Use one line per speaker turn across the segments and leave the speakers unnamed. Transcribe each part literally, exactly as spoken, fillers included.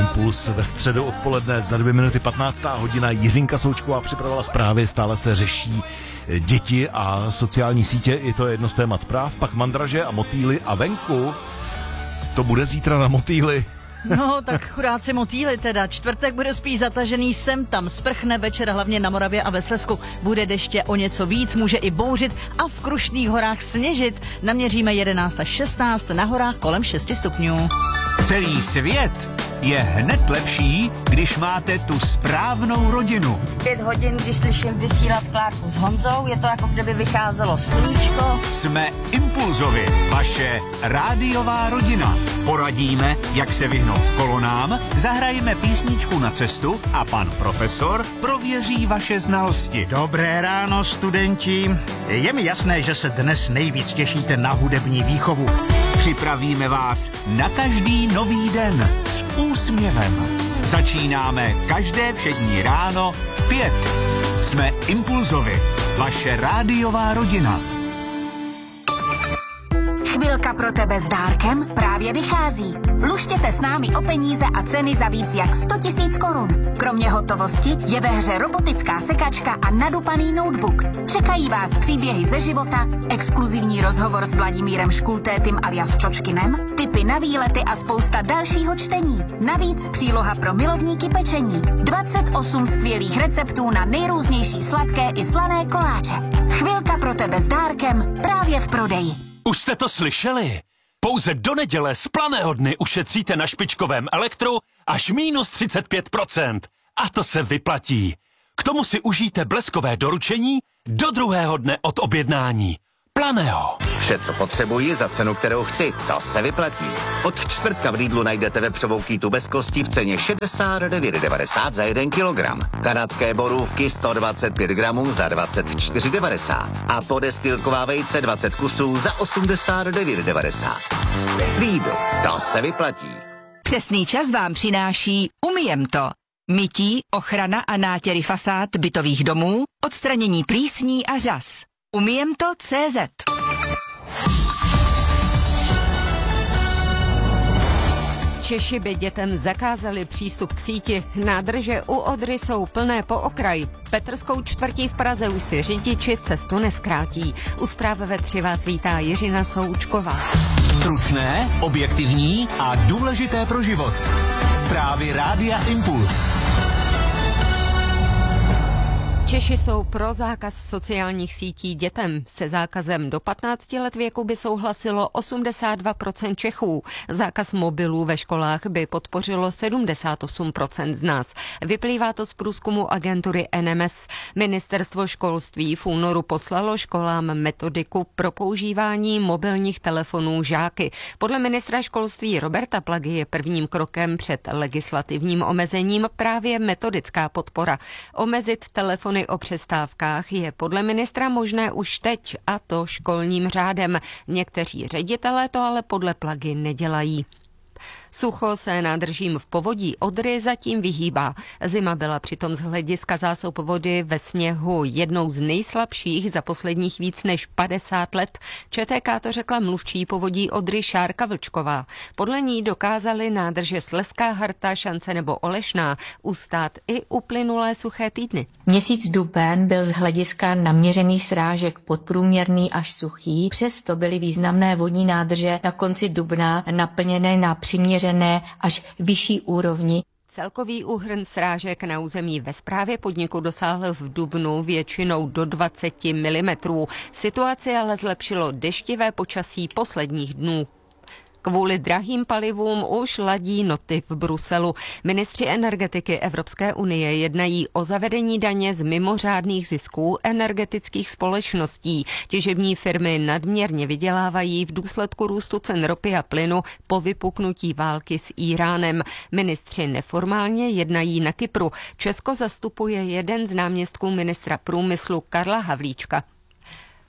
Impuls ve středu odpoledne za dvě minuty patnáctá hodina. Jiřinka Součková připravila zprávy, stále se řeší děti a sociální sítě, i to je jedno z témat zpráv. Pak mandraže a motýly a venku, to bude zítra na motýly.
No, tak chudáci motýly teda. Čtvrtek bude spíš zatažený, sem tam sprchne, večer hlavně na Moravě a ve Slezsku bude deště o něco víc, může i bouřit a v Krušných horách sněžit. Naměříme jedenáct až šestnáct, na horách kolem šesti stupňů.
Celý svět je hned lepší, když máte tu správnou rodinu.
Pět hodin, když slyším vysílat Klárku s Honzou, je to jako kdyby vycházelo sluníčko.
Jsme Impulzovi, vaše rádiová rodina. Poradíme, jak se vyhnout kolonám, zahrajeme písničku na cestu a pan profesor prověří vaše znalosti.
Dobré ráno, studenti. Je mi jasné, že se dnes nejvíc těšíte na hudební výchovu.
Připravíme vás na každý nový den s úsměvem. Začínáme každé všední ráno v pět. Jsme Impulzovi, vaše rádiová rodina.
Chvilka pro tebe s dárkem právě vychází. Luštěte s námi o peníze a ceny za víc jak sto tisíc korun. Kromě hotovosti je ve hře robotická sekačka a nadupaný notebook. Čekají vás příběhy ze života, exkluzivní rozhovor s Vladimírem Škultétym alias Čočkinem, tipy na výlety a spousta dalšího čtení. Navíc příloha pro milovníky pečení. dvacet osm skvělých receptů na nejrůznější sladké i slané koláče. Chvilka pro tebe s dárkem právě v prodeji.
Už jste to slyšeli? Pouze do neděle z Planého dny ušetříte na špičkovém elektru až minus třicet pět procent. A to se vyplatí. K tomu si užijte bleskové doručení do druhého dne od objednání. Planého.
Vše, co potřebuji za cenu, kterou chci, to se vyplatí. Od čtvrtka v Lidlu najdete vepřovou kýtu bez kostí v ceně šedesát devět devadesát za jeden kilogram. Kanadské borůvky sto dvacet pět gramů za dvacet čtyři devadesát. A podestýlková vejce dvacet kusů za osmdesát devět devadesát. Lidl, to se vyplatí.
Přesný čas vám přináší Umiem to. Mytí, ochrana a nátěry fasád bytových domů, odstranění plísní a řas. Umiem to tečka cé zet.
Češi by dětem zakázali přístup k síti. Nádrže u Odry jsou plné po okraj. Petrskou čtvrtí v Praze už si řidiči cestu neskrátí. U zpráv ve tři vás vítá Jiřina Součková.
Stručné, objektivní a důležité pro život. Zprávy Rádia Impuls.
Češi jsou pro zákaz sociálních sítí dětem. Se zákazem do patnácti let věku by souhlasilo osmdesát dva procent Čechů. Zákaz mobilů ve školách by podpořilo sedmdesát osm procent z nás. Vyplývá to z průzkumu agentury N M S. Ministerstvo školství v únoru poslalo školám metodiku pro používání mobilních telefonů žáky. Podle ministra školství Roberta Plagy je prvním krokem před legislativním omezením právě metodická podpora. Omezit telefony o přestávkách je podle ministra možné už teď, a to školním řádem. Někteří ředitelé to ale podle Plagy nedělají. Sucho se nádržím v povodí Odry zatím vyhýbá. Zima byla přitom z hlediska zásob vody ve sněhu jednou z nejslabších za posledních víc než padesát let. Č T K to řekla mluvčí povodí Odry Šárka Vlčková. Podle ní dokázaly nádrže Slezská Harta, Šance nebo Olešná ustát i uplynulé suché týdny.
Měsíc duben byl z hlediska naměřených srážek podprůměrný až suchý, přesto byly významné vodní nádrže na konci dubna naplněné na přiměřené až vyšší úrovni.
Celkový úhrn srážek na území ve správě podniku dosáhl v dubnu většinou do dvacet milimetrů. Situaci ale zlepšilo deštivé počasí posledních dnů. Kvůli drahým palivům už ladí noty v Bruselu. Ministři energetiky Evropské unie jednají o zavedení daně z mimořádných zisků energetických společností. Těžební firmy nadměrně vydělávají v důsledku růstu cen ropy a plynu po vypuknutí války s Íránem. Ministři neformálně jednají na Kypru. Česko zastupuje jeden z náměstků ministra průmyslu Karla Havlíčka.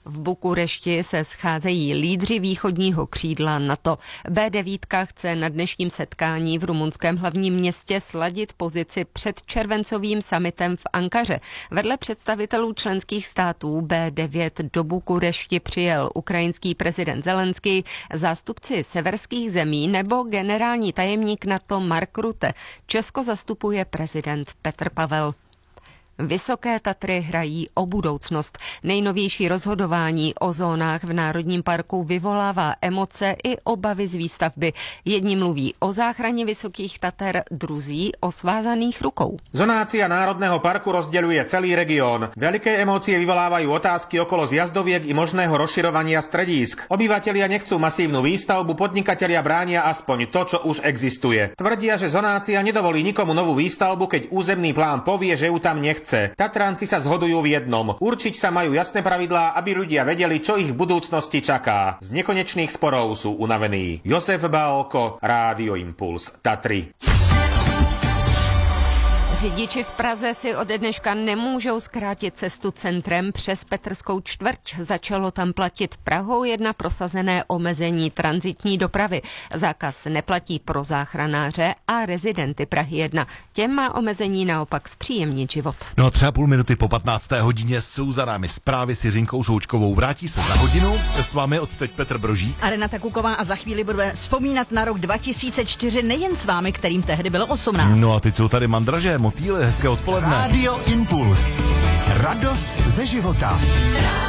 V Bukurešti se scházejí lídři východního křídla NATO. bé devět chce na dnešním setkání v rumunském hlavním městě sladit pozici před červencovým summitem v Ankaře. Vedle představitelů členských států bé devět do Bukurešti přijel ukrajinský prezident Zelenský, zástupci severských zemí nebo generální tajemník NATO Mark Rutte. Česko zastupuje prezident Petr Pavel. Vysoké Tatry hrají o budoucnost. Nejnovější rozhodování o zónách v Národním parku vyvolává emoce i obavy z výstavby. Jedni mluví o záchraně Vysokých Tater, druzí o svázaných rukou.
Zonácia Národného parku rozdeľuje celý región. Veľké emócie vyvolávajú otázky okolo zjazdoviek i možného rozširovania stredísk. Obyvatelia nechcú masívnu výstavbu, podnikatelia bránia aspoň to, čo už existuje. Tvrdia, že zonácia nedovolí nikomu novú výstavbu, keď územný plán povie, že ju tam nechce. Tatranci sa zhodujú v jednom. Určiť sa majú jasné pravidlá, aby ľudia vedeli, čo ich v budúcnosti čaká. Z nekonečných sporov sú unavení. Josef Bálko, Rádio Impuls, Tatry.
Řidiči v Praze si ode dneška nemůžou zkrátit cestu centrem přes Petrskou čtvrť. Začalo tam platit Prahou jedna prosazené omezení tranzitní dopravy. Zákaz neplatí pro záchranáře a rezidenty Prahy jedna. Těm má omezení naopak zpříjemnit život.
No a třeba půl minuty po patnácté hodině jsou za námi zprávy s Jiřinkou Součkovou. Vrátí se za hodinu. S vámi odteď Petr Brožík
a Renata Kuková a za chvíli budeme vzpomínat na rok dva tisíce čtyři nejen s vámi, kterým tehdy bylo osmnáct.
No a teď jsou tady Mandraže, Motýly, hezké odpoledne.
Rádio Impuls. Radost ze života.